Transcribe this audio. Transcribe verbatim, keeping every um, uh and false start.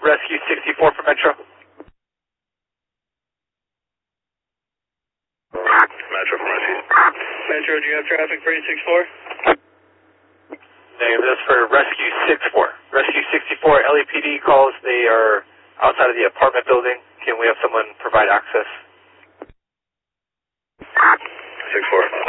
Rescue sixty-four for Metro. Metro for Rescue. Metro, do you have traffic for eight six four? Negative, that's for Rescue sixty-four. Rescue sixty-four, L A P D calls, they are outside of the apartment building. Can we have someone provide access? six four.